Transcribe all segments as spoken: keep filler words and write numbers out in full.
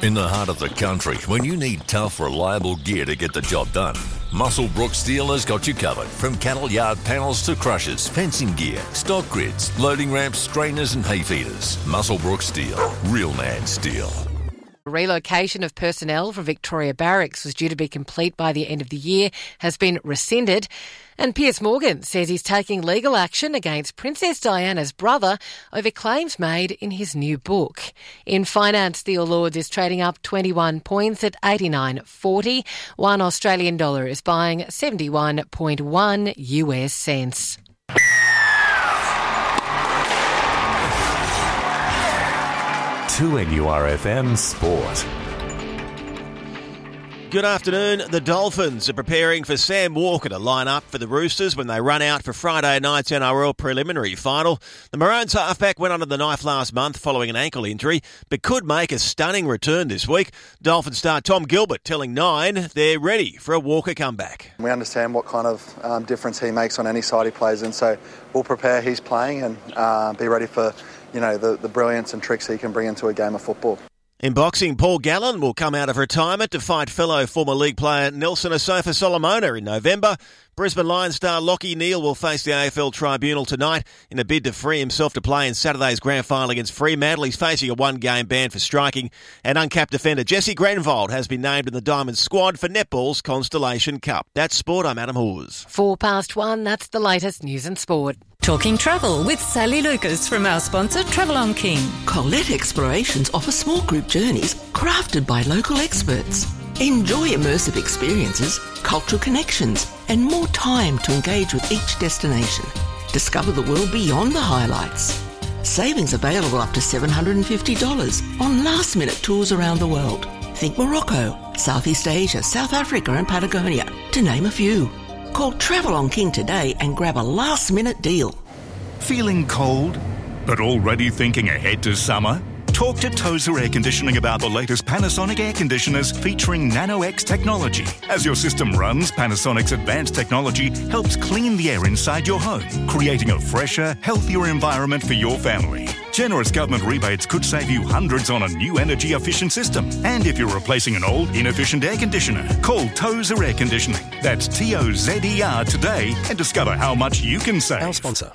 In the heart of the country, when you need tough, reliable gear to get the job done, Muswellbrook Steel has got you covered. From cattle yard panels to crushers, fencing gear, stock grids, loading ramps, strainers and hay feeders. Muswellbrook Steel. Real man steel. Relocation of personnel from Victoria Barracks was due to be complete by the end of the year, has been rescinded. And Piers Morgan says he's taking legal action against Princess Diana's brother over claims made in his new book. In finance, the All Lords is trading up twenty-one points at eighty-nine forty. One Australian dollar is buying seventy-one point one U S cents. two N U R F M Sport. Good afternoon. The Dolphins are preparing for Sam Walker to line up for the Roosters when they run out for Friday night's N R L preliminary final. The Maroons halfback went under the knife last month following an ankle injury, but could make a stunning return this week. Dolphin star Tom Gilbert telling Nine they're ready for a Walker comeback. We understand what kind of um, difference he makes on any side he plays in, so we'll prepare his playing and uh, be ready for, you know, the, the brilliance and tricks he can bring into a game of football. In boxing, Paul Gallen will come out of retirement to fight fellow former league player Nelson Asofa Solomona in November. Brisbane Lions star Lachie Neale will face the A F L Tribunal tonight in a bid to free himself to play in Saturday's grand final against Fremantle. He's facing a one-game ban for striking. And uncapped defender Jesse Grenvold has been named in the Diamond squad for netball's Constellation Cup. That's sport. I'm Adam Hawes. Four past one, that's the latest news and sport. Talking travel with Sally Lucas from our sponsor Travel on King. Colette Explorations offer small group journeys crafted by local experts. Enjoy immersive experiences, cultural connections, and more time to engage with each destination. Discover the world beyond the highlights. Savings available up to seven hundred fifty dollars on last-minute tours around the world. Think Morocco, Southeast Asia, South Africa and Patagonia, to name a few. Call Travel on King today and grab a last-minute deal. Feeling cold, but already thinking ahead to summer? Talk to Tozer Air Conditioning about the latest Panasonic air conditioners featuring Nano-X technology. As your system runs, Panasonic's advanced technology helps clean the air inside your home, creating a fresher, healthier environment for your family. Generous government rebates could save you hundreds on a new energy-efficient system. And if you're replacing an old, inefficient air conditioner, call Tozer Air Conditioning. That's T O Z E R today and discover how much you can save. Our sponsor.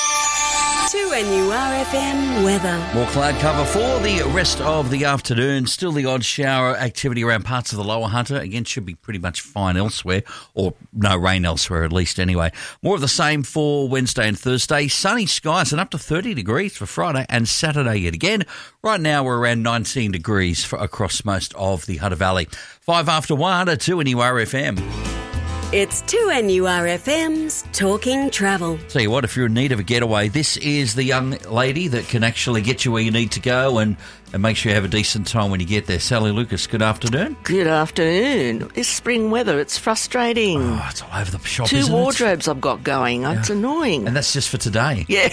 two N U R F M weather. More cloud cover for the rest of the afternoon. Still the odd shower activity around parts of the lower Hunter. Again, should be pretty much fine elsewhere, or no rain elsewhere at least anyway. More of the same for Wednesday and Thursday. Sunny skies and up to thirty degrees for Friday and Saturday yet again. Right now we're around nineteen degrees for across most of the Hunter Valley. Five after one at two N U R F M. It's two N U R F M's Talking Travel. Tell you what, if you're in need of a getaway, this is the young lady that can actually get you where you need to go and, and make sure you have a decent time when you get there. Sally Lucas, good afternoon. Good afternoon. This spring weather, it's frustrating. Oh, it's all over the shop, Two isn't wardrobes I've got going. It's Yeah. annoying. And that's just for today. Yeah.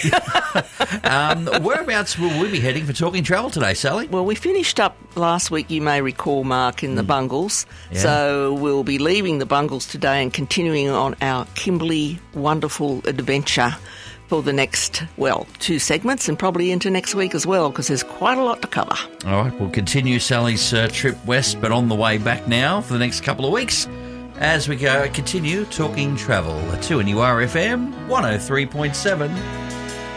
um, whereabouts will we be heading for Talking Travel today, Sally? Well, we finished up last week, you may recall, Mark, in the Bungles. Yeah. So we'll be leaving the Bungles today and continuing on our Kimberley wonderful adventure for the next, well, two segments and probably into next week as well, because there's quite a lot to cover. All right, we'll continue Sally's uh, trip west, but on the way back now for the next couple of weeks as we go continue Talking Travel at two N U R F M one oh three point seven.